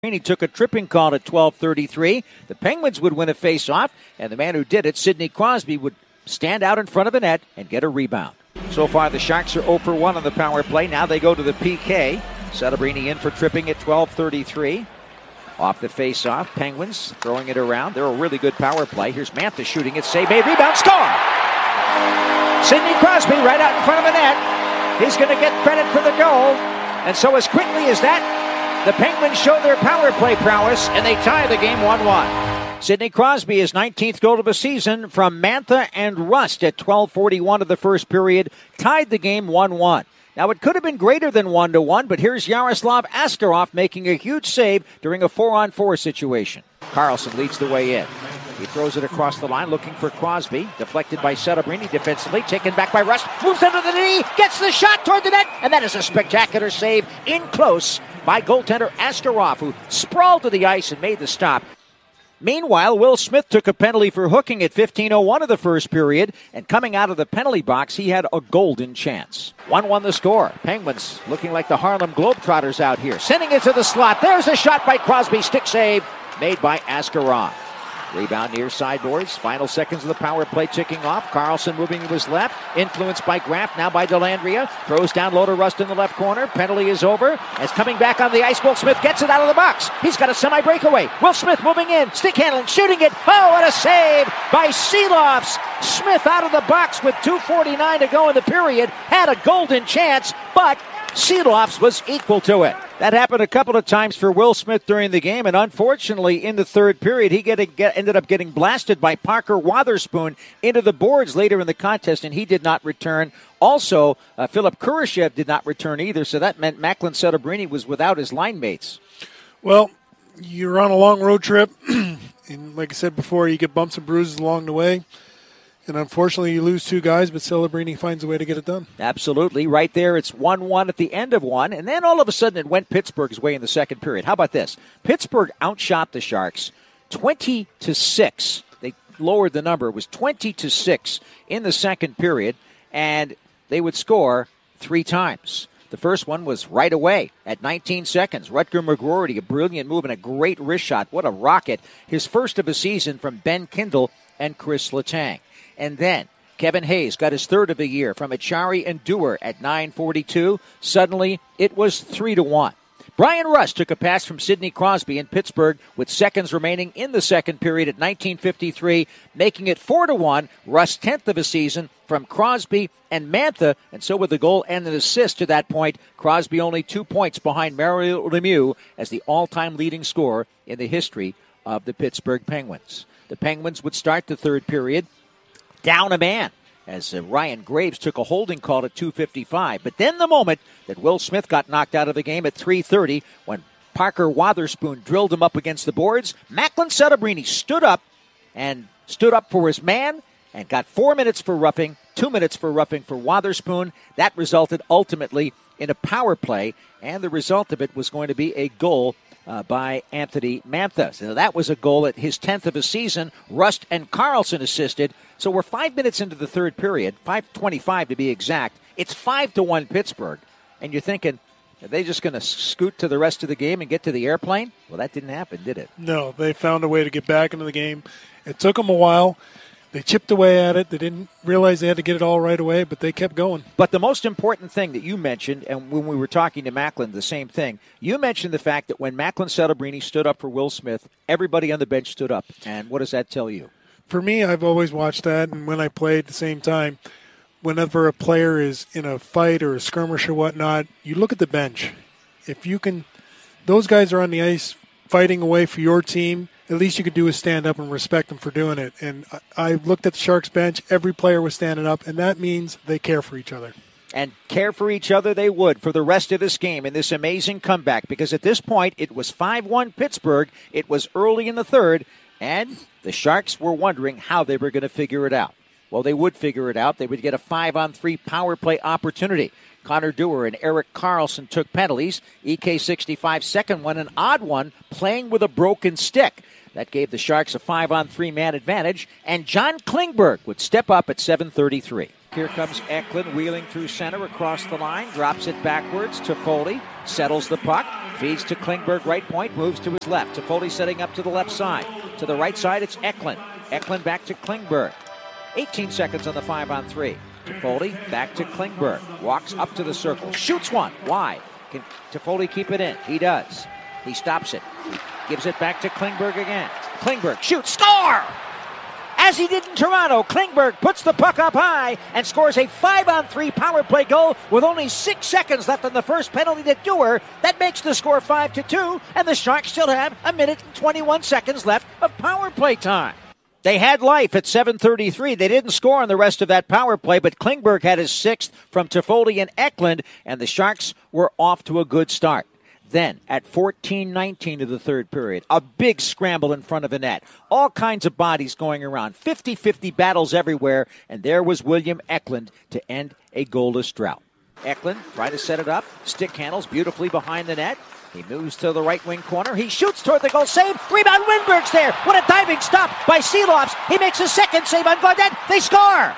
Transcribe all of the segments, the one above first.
He took a tripping call at 12:33. The Penguins would win a face-off, and the man who did it, Sidney Crosby, would stand out in front of the net and get a rebound. So far, the Sharks are 0 for 1 on the power play. Now they go to the PK. Celebrini in for tripping at 12:33. Off the face-off, Penguins throwing it around. They're a really good power play. Here's Mantha shooting it. Save, made, rebound, score! Sidney Crosby right out in front of the net. He's going to get credit for the goal. And so as quickly as that, the Penguins show their power play prowess, and they tie the game 1-1. Sidney Crosby, his 19th goal of the season from Mantha and Rust at 12:41 of the first period, tied the game 1-1. Now, it could have been greater than 1-1, but here's Yaroslav Askarov making a huge save during a 4-on-4 situation. Carlson leads the way in. He throws it across the line, looking for Crosby. Deflected by Celebrini defensively, taken back by Rust. Moves under the knee, gets the shot toward the net, and that is a spectacular save in close by goaltender Askarov, who sprawled to the ice and made the stop. Meanwhile, Will Smith took a penalty for hooking at 15:01 of the first period, and coming out of the penalty box, he had a golden chance. 1-1 the score. Penguins looking like the Harlem Globetrotters out here. Sending it to the slot. There's a shot by Crosby. Stick save made by Askarov. Rebound near sideboards. Final seconds of the power play ticking off. Carlson moving to his left. Influenced by Graff. Now by Dellandrea. Throws down low to Rust in the left corner. Penalty is over. As coming back on the ice, Will Smith gets it out of the box. He's got a semi-breakaway. Will Smith moving in. Stick handling. Shooting it. Oh, what a save by Seelofs. Smith out of the box with 2:49 to go in the period. Had a golden chance, but Seelofs was equal to it. That happened a couple of times for Will Smith during the game, and unfortunately in the third period, he ended up getting blasted by Parker Wotherspoon into the boards later in the contest, and he did not return. Also, Philip Kurashev did not return either, so that meant Macklin Celebrini was without his line mates. Well, you're on a long road trip, and like I said before, you get bumps and bruises along the way. And unfortunately, you lose two guys, but Celebrini finds a way to get it done. Absolutely. Right there, it's 1-1 at the end of one. And then all of a sudden, it went Pittsburgh's way in the second period. How about this? Pittsburgh outshot the Sharks 20-6. They lowered the number. It was 20-6 in the second period. And they would score 3 times. The first one was right away at 19 seconds. Rutger McGroarty, a brilliant move and a great wrist shot. What a rocket. His first of a season from Ben Kindle and Chris Letang. And then Kevin Hayes got his third of the year from Achari and Dewar at 9:42. Suddenly, it was 3-1. Brian Rust took a pass from Sidney Crosby in Pittsburgh with seconds remaining in the second period at 19:53, making it 4-1. Rust's 10th of a season from Crosby and Mantha, and so with the goal and an assist to that point, Crosby only 2 points behind Mario Lemieux as the all-time leading scorer in the history of the Pittsburgh Penguins. The Penguins would start the third period down a man as Ryan Graves took a holding call at 2:55. But then the moment that Will Smith got knocked out of the game at 3:30 when Parker Wotherspoon drilled him up against the boards, Macklin Celebrini stood up for his man and got 4 minutes for roughing, 2 minutes for roughing for Wotherspoon. That resulted ultimately in a power play, and the result of it was going to be a goal by Anthony Mantha. So that was a goal at his 10th of a season. Rust and Carlson assisted. So we're 5 minutes into the third period, 5:25 to be exact. It's 5-1 Pittsburgh. And you're thinking, are they just going to scoot to the rest of the game and get to the airplane? Well, that didn't happen, did it? No, they found a way to get back into the game. It took them a while. They chipped away at it. They didn't realize they had to get it all right away, but they kept going. But the most important thing that you mentioned, and when we were talking to Macklin, the same thing, you mentioned the fact that when Macklin Celebrini stood up for Will Smith, everybody on the bench stood up. And what does that tell you? For me, I've always watched that, and when I play at the same time, whenever a player is in a fight or a skirmish or whatnot, you look at the bench. If you can, those guys are on the ice fighting away for your team. At least you could do is stand up and respect them for doing it. And I looked at the Sharks bench. Every player was standing up, and that means they care for each other. And care for each other they would for the rest of this game in this amazing comeback, because at this point it was 5-1 Pittsburgh. It was early in the third, and the Sharks were wondering how they were going to figure it out. Well, they would figure it out. They would get a 5-on-3 power play opportunity. Connor Dewar and Erik Karlsson took penalties. EK65 second one, an odd one, playing with a broken stick. That gave the Sharks a 5-on-3 man advantage, and John Klingberg would step up at 7:33. Here comes Eklund wheeling through center across the line, drops it backwards to Foley, settles the puck, feeds to Klingberg right point, moves to his left. To Foley setting up to the left side. To the right side, it's Eklund. Eklund back to Klingberg. 18 seconds on the 5-on-3. To Foley, back to Klingberg. Walks up to the circle, shoots one. Wide. Can Toffoli keep it in? He does. He stops it. Gives it back to Klingberg again. Klingberg shoots, score! As he did in Toronto, Klingberg puts the puck up high and scores a 5-on-3 power play goal with only 6 seconds left on the first penalty to Dewar. That makes the score 5-2, and the Sharks still have 1 minute and 21 seconds left of power play time. They had life at 7:33. They didn't score on the rest of that power play, but Klingberg had his 6th from Toffoli and Eklund, and the Sharks were off to a good start. Then, at 14:19 of the third period, a big scramble in front of the net. All kinds of bodies going around. 50-50 battles everywhere, and there was William Eklund to end a goalless drought. Eklund trying to set it up. Stick handles beautifully behind the net. He moves to the right wing corner. He shoots toward the goal. Save. Rebound. Wennberg's there. What a diving stop by Seelofs. He makes a second save on Gaudette. They score.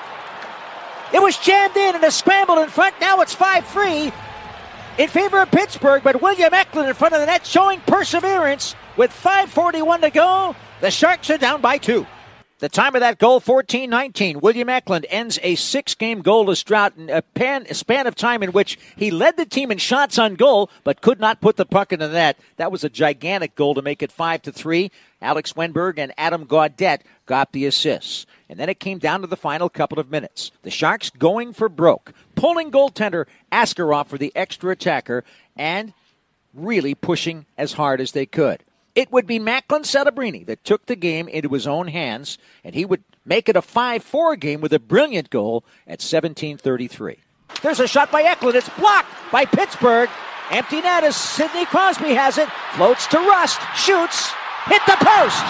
It was jammed in and a scramble in front. Now it's 5-3. In favor of Pittsburgh, but William Eklund in front of the net showing perseverance. With 5:41 to go, the Sharks are down by 2. The time of that goal, 14:19. William Eklund ends a 6-game goalless drought in a span of time in which he led the team in shots on goal, but could not put the puck into the net. That was a gigantic goal to make it 5-3. Alex Wennberg and Adam Gaudette got the assists. And then it came down to the final couple of minutes. The Sharks going for broke, pulling goaltender Askarov for the extra attacker, and really pushing as hard as they could. It would be Macklin Celebrini that took the game into his own hands, and he would make it a 5-4 game with a brilliant goal at 17:33. There's a shot by Eklund. It's blocked by Pittsburgh. Empty net as Sidney Crosby has it. Floats to Rust. Shoots. Hit the post.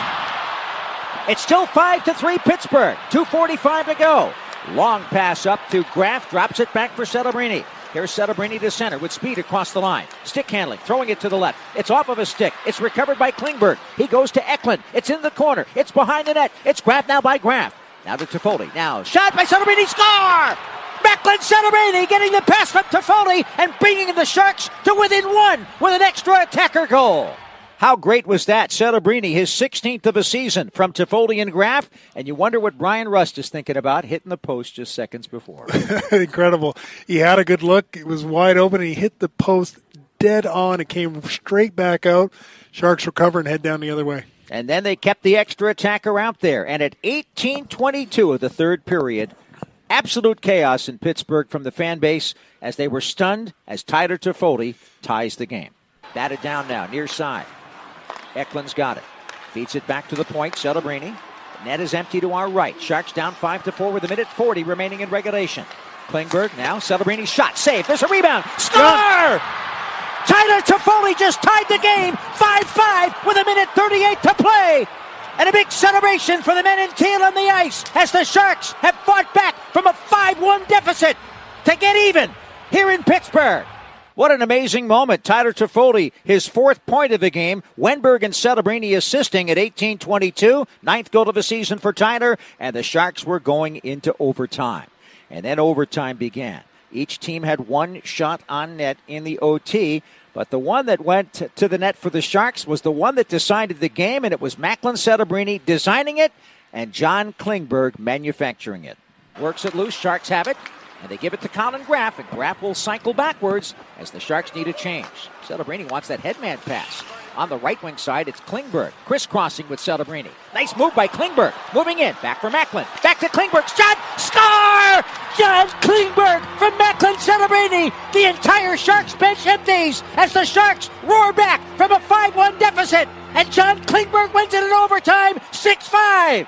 It's still 5-3 Pittsburgh. 2:45 to go. Long pass up to Graff. Drops it back for Celebrini. Here's Celebrini to center with speed across the line. Stick handling, throwing it to the left. It's off of a stick. It's recovered by Klingberg. He goes to Eklund. It's in the corner. It's behind the net. It's grabbed now by Graff. Now to Toffoli. Now shot by Celebrini. Score! Macklin Celebrini getting the pass from Toffoli and bringing the Sharks to within 1 with an extra attacker goal. How great was that? Celebrini, his 16th of a season from Toffoli and Graff. And you wonder what Brian Rust is thinking about hitting the post just seconds before. Incredible. He had a good look. It was wide open, and he hit the post dead on. It came straight back out. Sharks recover and head down the other way. And then they kept the extra attacker out there. And at 18:22 of the third period, absolute chaos in Pittsburgh from the fan base as they were stunned as Tyler Toffoli ties the game. Batted down now, near side. Eklund's got it. Feeds it back to the point. Celebrini. The net is empty to our right. Sharks down 5-4 with 1:40 remaining in regulation. Klingberg now. Celebrini's shot. Save. There's a rebound. Score! Tyler Toffoli just tied the game. 5-5 with 1:38 to play. And a big celebration for the men in teal on the ice as the Sharks have fought back from a 5-1 deficit to get even here in Pittsburgh. What an amazing moment. Tyler Toffoli, his 4th point of the game. Wennberg and Celebrini assisting at 18:22. 9th goal of the season for Tyler. And the Sharks were going into overtime. And then overtime began. Each team had 1 shot on net in the OT. But the one that went to the net for the Sharks was the one that decided the game. And it was Macklin Celebrini designing it and John Klingberg manufacturing it. Works it loose. Sharks have it. And they give it to Colin Graff, and Graff will cycle backwards as the Sharks need a change. Celebrini wants that headman pass. On the right wing side, it's Klingberg, crisscrossing with Celebrini. Nice move by Klingberg. Moving in, back for Macklin. Back to Klingberg. Shot! Score! John Klingberg from Macklin Celebrini. The entire Sharks bench empties as the Sharks roar back from a 5-1 deficit. And John Klingberg wins it in overtime, 6-5.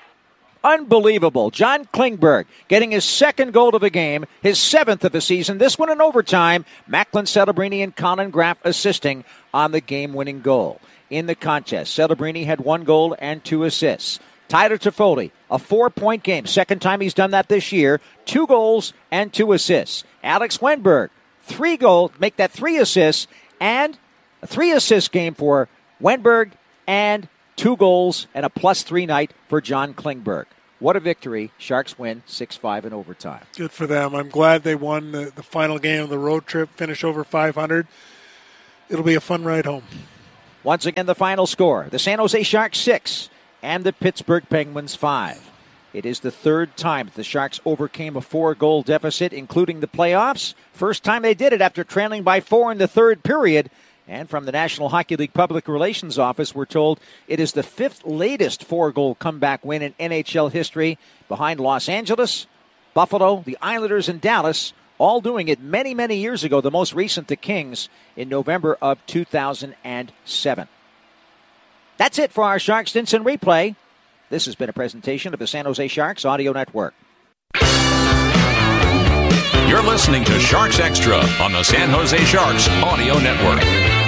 Unbelievable. John Klingberg getting his 2nd goal of the game, his 7th of the season, this one in overtime. Macklin Celebrini and Colin Graff assisting on the game-winning goal. In the contest, Celebrini had 1 goal and 2 assists. Tyler Toffoli, a 4-point game. 2nd time he's done that this year. 2 goals and 2 assists. Alex Wennberg, 3 goals, make that 3 assists, and a 3-assist game for Wennberg and 2 goals and a +3 night for John Klingberg. What a victory. Sharks win 6-5 in overtime. Good for them. I'm glad they won the final game of the road trip, finish over 500. It'll be a fun ride home. Once again, the final score, the San Jose Sharks 6 and the Pittsburgh Penguins 5. It is the third time the Sharks overcame a 4-goal deficit, including the playoffs. First time they did it after trailing by 4 in the third period. And from the National Hockey League Public Relations Office, we're told it is the 5th latest 4-goal comeback win in NHL history, behind Los Angeles, Buffalo, the Islanders, and Dallas, all doing it many, many years ago, the most recent, the Kings, in November of 2007. That's it for our Sharks Stinson replay. This has been a presentation of the San Jose Sharks Audio Network. You're listening to Sharks Extra on the San Jose Sharks Audio Network.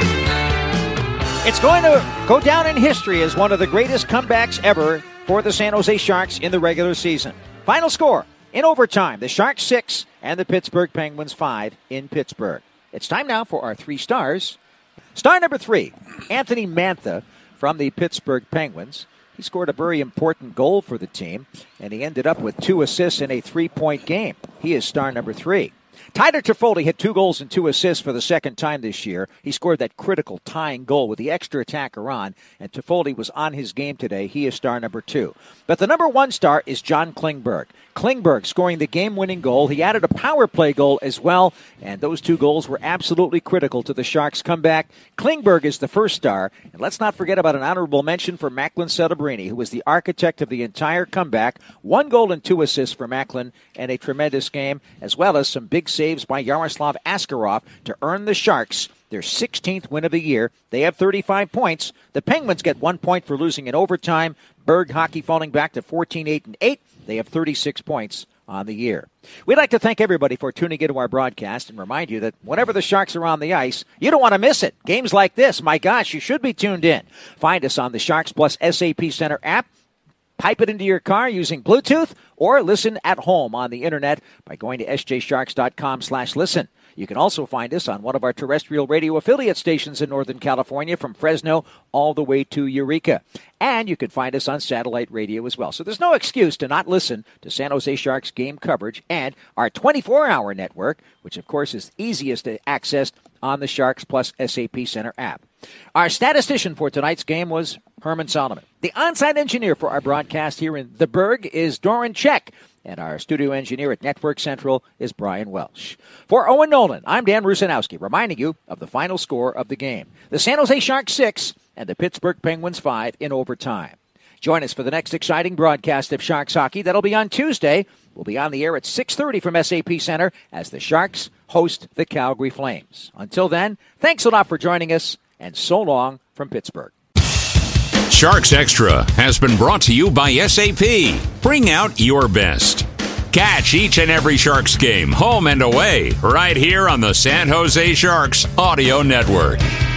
It's going to go down in history as one of the greatest comebacks ever for the San Jose Sharks in the regular season. Final score, in overtime, the Sharks 6 and the Pittsburgh Penguins 5 in Pittsburgh. It's time now for our 3 stars. Star number 3, Anthony Mantha from the Pittsburgh Penguins. He scored a very important goal for the team, and he ended up with 2 assists in a 3-point game. He is star number 3. Tyler Toffoli had 2 goals and 2 assists for the second time this year. He scored that critical tying goal with the extra attacker on, and Toffoli was on his game today. He is star number 2. But the number 1 star is John Klingberg. Klingberg scoring the game-winning goal. He added a power play goal as well, and those 2 goals were absolutely critical to the Sharks' comeback. Klingberg is the first star, and let's not forget about an honorable mention for Macklin Celebrini, who was the architect of the entire comeback. 1 goal and 2 assists for Macklin, and a tremendous game, as well as some big saves by Yaroslav Askarov to earn the Sharks their 16th win of the year. They have 35 points. The Penguins get 1 point for losing in overtime. Berg hockey falling back to 14-8-8. They have 36 points on the year. We'd like to thank everybody for tuning into our broadcast and remind you that whenever the Sharks are on the ice, you don't want to miss it. Games like this, my gosh, you should be tuned in. Find us on the Sharks Plus SAP Center app. Pipe it into your car using Bluetooth, or listen at home on the internet by going to sjsharks.com/listen. You can also find us on one of our terrestrial radio affiliate stations in Northern California, from Fresno all the way to Eureka. And you can find us on satellite radio as well. So there's no excuse to not listen to San Jose Sharks game coverage and our 24-hour network, which of course is easiest to access on the Sharks Plus SAP Center app. Our statistician for tonight's game was Herman Solomon. The on-site engineer for our broadcast here in the Berg is Doran Check. And our studio engineer at Network Central is Brian Welsh. For Owen Nolan, I'm Dan Rusanowski, reminding you of the final score of the game. The San Jose Sharks 6 and the Pittsburgh Penguins 5 in overtime. Join us for the next exciting broadcast of Sharks hockey. That'll be on Tuesday. We'll be on the air at 6:30 from SAP Center as the Sharks host the Calgary Flames. Until then, thanks a lot for joining us, and so long from Pittsburgh. Sharks Extra has been brought to you by SAP. Bring out your best. Catch each and every Sharks game, home and away, right here on the San Jose Sharks Audio Network.